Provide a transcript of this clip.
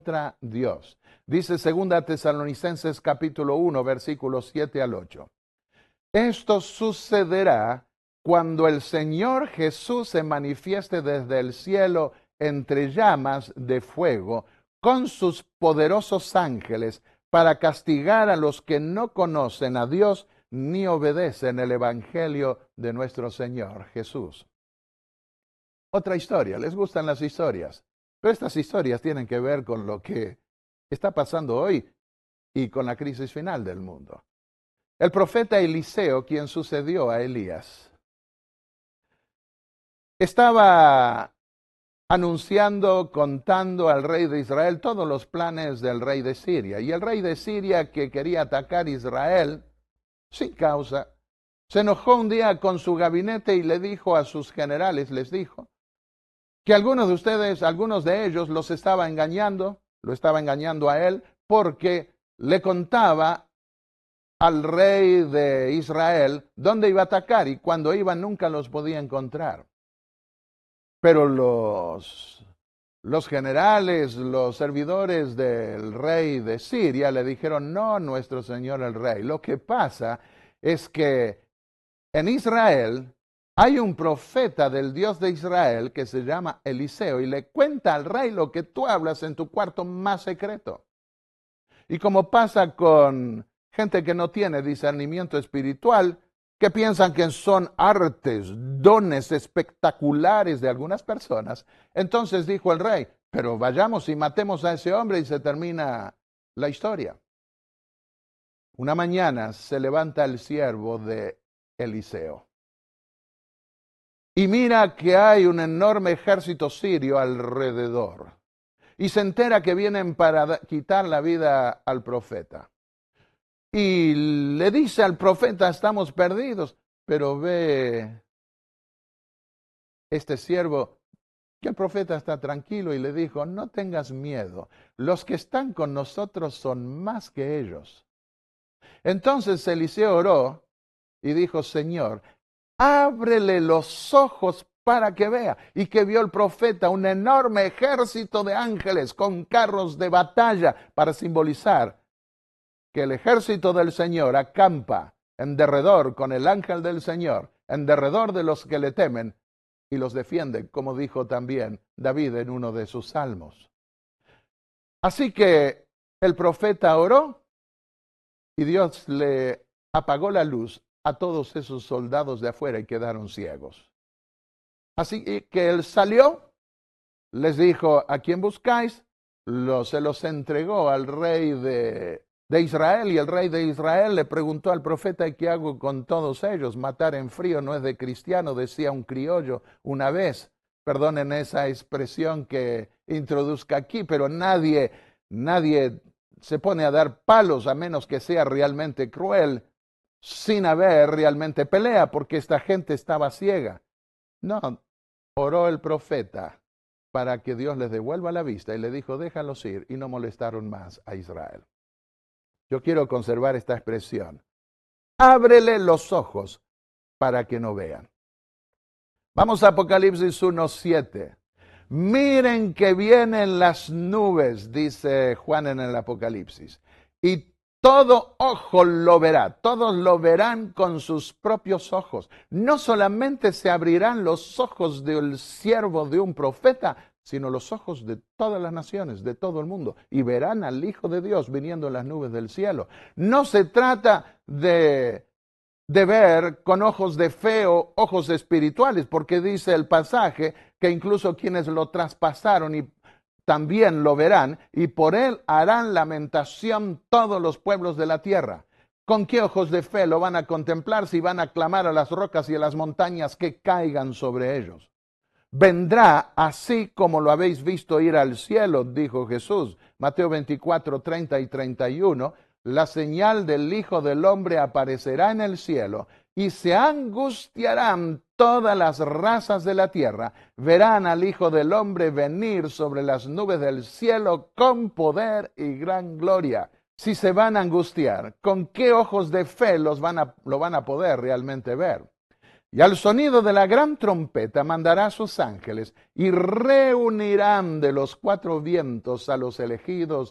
contra Dios. Dice 2 Tesalonicenses capítulo 1, versículos 7 al 8. Esto sucederá cuando el Señor Jesús se manifieste desde el cielo entre llamas de fuego con sus poderosos ángeles para castigar a los que no conocen a Dios ni obedecen el evangelio de nuestro Señor Jesús. Otra historia, les gustan las historias, pero estas historias tienen que ver con lo que está pasando hoy y con la crisis final del mundo. El profeta Eliseo, quien sucedió a Elías, estaba anunciando, contando al rey de Israel todos los planes del rey de Siria. Y el rey de Siria, que quería atacar a Israel sin causa, se enojó un día con su gabinete y le dijo a sus generales, les dijo, que algunos de ustedes, algunos de ellos los estaba engañando, lo estaba engañando a él, porque le contaba al rey de Israel dónde iba a atacar y cuando iba nunca los podía encontrar. Pero los generales, los servidores del rey de Siria le dijeron, no, nuestro señor el rey. Lo que pasa es que en Israel hay un profeta del Dios de Israel que se llama Eliseo y le cuenta al rey lo que tú hablas en tu cuarto más secreto. Y como pasa con gente que no tiene discernimiento espiritual, que piensan que son artes, dones espectaculares de algunas personas, entonces dijo el rey, pero vayamos y matemos a ese hombre y se termina la historia. Una mañana se levanta el siervo de Eliseo y mira que hay un enorme ejército sirio alrededor y se entera que vienen para quitar la vida al profeta. Y le dice al profeta, estamos perdidos, pero ve este siervo que el profeta está tranquilo y le dijo, no tengas miedo, los que están con nosotros son más que ellos. Entonces Eliseo oró y dijo, Señor, ábrele los ojos para que vea. Y que vio el profeta un enorme ejército de ángeles con carros de batalla para simbolizar que el ejército del Señor acampa en derredor con el ángel del Señor, en derredor de los que le temen y los defiende, como dijo también David en uno de sus salmos. Así que el profeta oró y Dios le apagó la luz a todos esos soldados de afuera y quedaron ciegos. Así que él salió, les dijo, ¿a quién buscáis? Se los entregó al rey de Israel, y el rey de Israel le preguntó al profeta, ¿y qué hago con todos ellos? Matar en frío no es de cristiano, decía un criollo una vez. Perdonen esa expresión que introduzca aquí, pero nadie se pone a dar palos a menos que sea realmente cruel, sin haber realmente pelea, porque esta gente estaba ciega. No, oró el profeta para que Dios les devuelva la vista y le dijo, déjalos ir, y no molestaron más a Israel. Yo quiero conservar esta expresión. Ábrele los ojos para que no vean. Vamos a Apocalipsis 1:7. Miren que vienen las nubes, dice Juan en el Apocalipsis, y todo ojo lo verá, todos lo verán con sus propios ojos. No solamente se abrirán los ojos del siervo de un profeta, sino los ojos de todas las naciones, de todo el mundo, y verán al Hijo de Dios viniendo en las nubes del cielo. No se trata de ver con ojos de fe o ojos espirituales, porque dice el pasaje que incluso quienes lo traspasaron y también lo verán, y por él harán lamentación todos los pueblos de la tierra. ¿Con qué ojos de fe lo van a contemplar si van a clamar a las rocas y a las montañas que caigan sobre ellos? Vendrá así como lo habéis visto ir al cielo, dijo Jesús. Mateo 24, 30 y 31. La señal del Hijo del Hombre aparecerá en el cielo y se angustiarán todas las razas de la tierra. Verán al Hijo del Hombre venir sobre las nubes del cielo con poder y gran gloria. Si se van a angustiar, ¿con qué ojos de fe lo van a poder realmente ver? Y al sonido de la gran trompeta mandará a sus ángeles y reunirán de los cuatro vientos a los elegidos